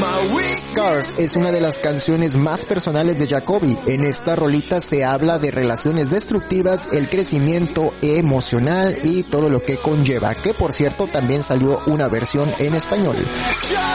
Scars es una de las canciones más personales de Jacoby. En esta rolita se habla de relaciones destructivas, el crecimiento emocional y todo lo que conlleva, que por cierto también salió una versión en español.